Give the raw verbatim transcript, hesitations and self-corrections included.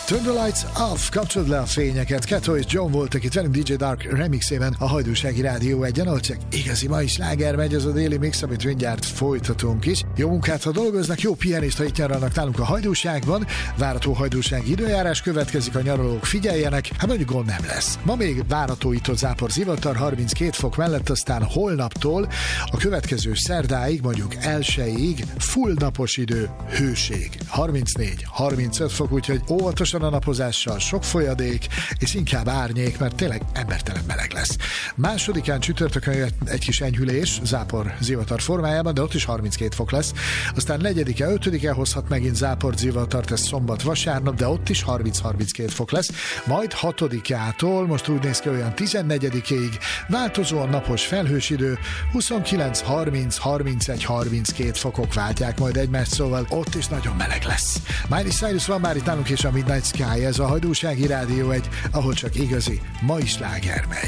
Turn the lights off, kapcsolod le a fényeket. Kato és John voltak itt velünk dé dzsé Dark remixében a Hajdúsági Rádió egyen, ahol csak igazi mai sláger megy, az a déli mix, amit mindjárt folytatunk is. Jó munkát, ha dolgoznak, jó pihenést, ha itt nyaralnak nálunk a Hajdúságban. Várható hajdúsági időjárás következik, a nyaralók figyeljenek, hát mondjuk gond nem lesz. Ma még várható itt a zápor zivatar harminckét fok mellett, aztán holnaptól a következő szerdáig, mondjuk elsőig full napos idő, hőség. harmincnégy harmincöt fok, úgyhogy óvatosan a napozással, sok folyadék, és inkább árnyék, mert tényleg embertelen meleg lesz. Másodikán csütörtökön jött egy kis enyhülés, zápor zivatar formájában, de ott is harminckét fok lesz. Aztán negyedike, ötödike hozhat megint zápor zivatart, ez szombat, vasárnap, de ott is harminc-harminckét fok lesz. Majd hatodikától, most úgy néz ki, olyan tizennegyedikéig változóan napos felhős idő, huszonkilenc harminc harmincegy harminckét fokok váltják majd egymást, szóval ott is nagyon meleg lesz. Miley Cyrus van már itt nálunk, és a Midnight Sky, ez a Hajdúsági Rádió egy, ahol csak igazi mai sláger megy.